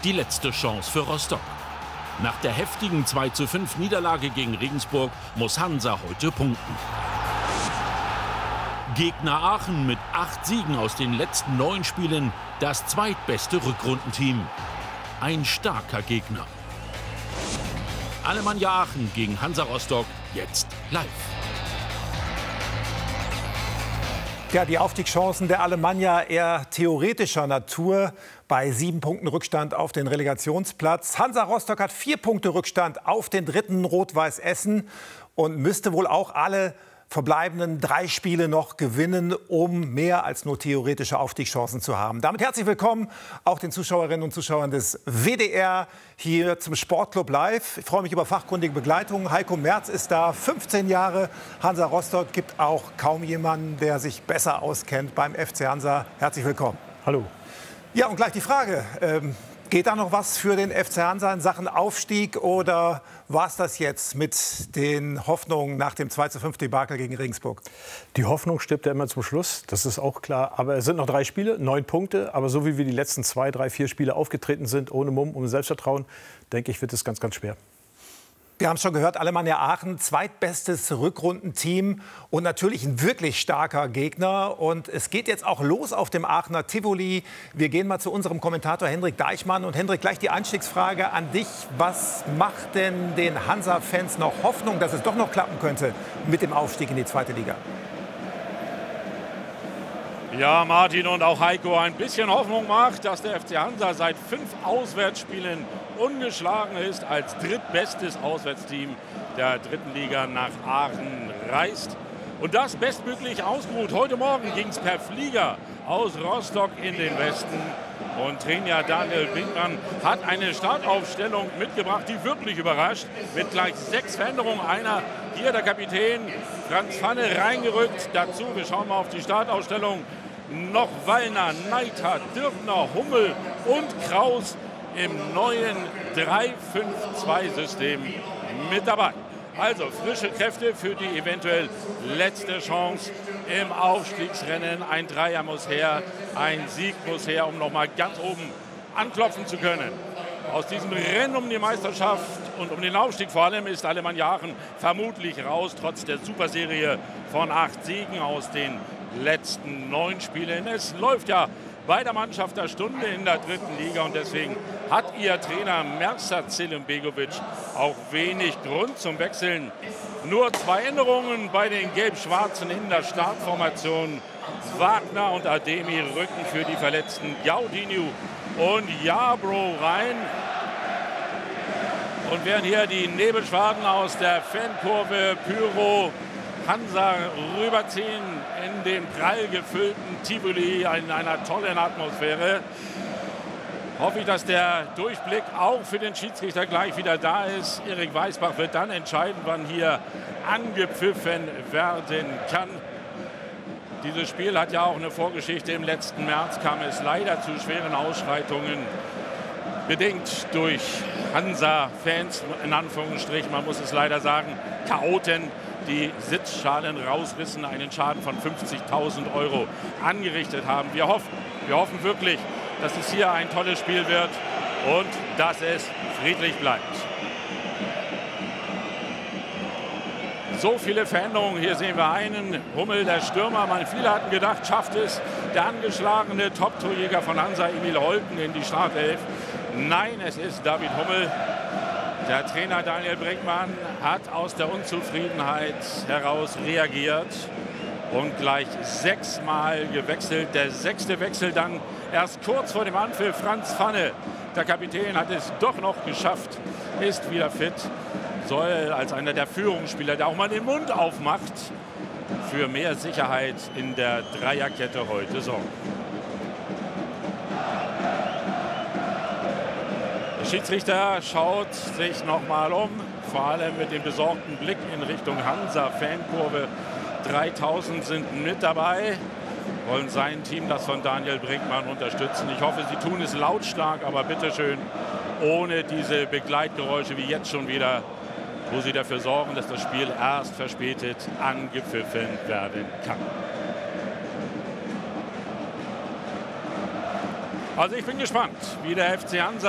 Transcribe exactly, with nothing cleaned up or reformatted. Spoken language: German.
die letzte Chance für Rostock. Nach der heftigen zwei zu fünf Niederlage gegen Regensburg muss Hansa heute punkten. Gegner Aachen mit acht Siegen aus den letzten neun Spielen, das zweitbeste Rückrundenteam. Ein starker Gegner. Alemannia Aachen gegen Hansa Rostock, jetzt live. Ja, die Aufstiegschancen der Alemannia eher theoretischer Natur bei sieben Punkten Rückstand auf den Relegationsplatz. Hansa Rostock hat vier Punkte Rückstand auf den dritten Rot-Weiß Essen und müsste wohl auch alle verbleibenden drei Spiele noch gewinnen, um mehr als nur theoretische Aufstiegschancen zu haben. Damit herzlich willkommen auch den Zuschauerinnen und Zuschauern des W D R hier zum Sportclub Live. Ich freue mich über fachkundige Begleitung. Heiko Merz ist da, fünfzehn Jahre Hansa Rostock. Gibt auch kaum jemanden, der sich besser auskennt beim F C Hansa. Herzlich willkommen. Hallo. Ja, und gleich die Frage. Ähm, Geht da noch was für den F C Hansa in Sachen Aufstieg oder war es das jetzt mit den Hoffnungen nach dem zwei zu fünf Debakel gegen Regensburg? Die Hoffnung stirbt ja immer zum Schluss, das ist auch klar. Aber es sind noch drei Spiele, neun Punkte. Aber so wie wir die letzten zwei, drei, vier Spiele aufgetreten sind, ohne Mumm, ohne Selbstvertrauen, denke ich, wird es ganz, ganz schwer. Wir haben es schon gehört, Alemannia Aachen, zweitbestes Rückrundenteam und natürlich ein wirklich starker Gegner. Und es geht jetzt auch los auf dem Aachener Tivoli. Wir gehen mal zu unserem Kommentator Hendrik Deichmann. Und Hendrik, gleich die Einstiegsfrage an dich. Was macht denn den Hansa-Fans noch Hoffnung, dass es doch noch klappen könnte mit dem Aufstieg in die zweite Liga? Ja, Martin und auch Heiko, ein bisschen Hoffnung macht, dass der F C Hansa seit fünf Auswärtsspielen ungeschlagen ist, als drittbestes Auswärtsteam der dritten Liga nach Aachen reist. Und das bestmöglich ausgeruht. Heute Morgen ging es per Flieger aus Rostock in den Westen. Und Trainer Daniel Brinkmann hat eine Startaufstellung mitgebracht, die wirklich überrascht. Mit gleich sechs Veränderungen. Einer, hier der Kapitän Franz Pfanne reingerückt. Dazu, wir schauen mal auf die Startaufstellung, noch Wallner, Neidhardt, Dürfner, Hummel und Kraus im neuen drei fünf zwei System mit dabei. Also frische Kräfte für die eventuell letzte Chance im Aufstiegsrennen. Ein Dreier muss her, ein Sieg muss her, um noch mal ganz oben anklopfen zu können. Aus diesem Rennen um die Meisterschaft und um den Aufstieg vor allem ist Alemannia Aachen vermutlich raus, trotz der Superserie von acht Siegen aus den letzten neun Spielen. Es läuft ja bei der Mannschaft der Stunde in der dritten Liga und deswegen hat ihr Trainer Mersat Selimbegovic auch wenig Grund zum Wechseln. Nur zwei Änderungen bei den Gelb-Schwarzen in der Startformation. Wagner und Ademi rücken für die Verletzten Gaudinho und Jabro rein. Und während hier die Nebelschwaden aus der Fankurve Pyro Hansa rüberziehen in den prall gefüllten Tivoli in einer tollen Atmosphäre, hoffe ich, dass der Durchblick auch für den Schiedsrichter gleich wieder da ist. Erik Weisbach wird dann entscheiden, wann hier angepfiffen werden kann. Dieses Spiel hat ja auch eine Vorgeschichte. Im letzten März kam es leider zu schweren Ausschreitungen, bedingt durch Hansa-Fans, in Anführungsstrichen, man muss es leider sagen, Chaoten, die Sitzschalen rausrissen, einen Schaden von fünfzigtausend Euro angerichtet haben. Wir hoffen, wir hoffen wirklich, dass es hier ein tolles Spiel wird und dass es friedlich bleibt. So viele Veränderungen. Hier sehen wir einen, Hummel, der Stürmer. Man, viele hatten gedacht, schafft es der angeschlagene Top-Torjäger von Hansa, Emil Holten, in die Startelf. Nein, es ist David Hummel. Der Trainer Daniel Brinkmann hat aus der Unzufriedenheit heraus reagiert und gleich sechsmal gewechselt. Der sechste Wechsel dann erst kurz vor dem Anpfiff. Franz Pfanne, der Kapitän, hat es doch noch geschafft, ist wieder fit, soll als einer der Führungsspieler, der auch mal den Mund aufmacht, für mehr Sicherheit in der Dreierkette heute sorgen. Der Schiedsrichter schaut sich noch mal um, vor allem mit dem besorgten Blick in Richtung Hansa-Fankurve. dreitausend sind mit dabei, wollen sein Team, das von Daniel Brinkmann, unterstützen. Ich hoffe, sie tun es lautstark, aber bitteschön ohne diese Begleitgeräusche wie jetzt schon wieder, wo sie dafür sorgen, dass das Spiel erst verspätet angepfiffen werden kann. Also ich bin gespannt, wie der F C Hansa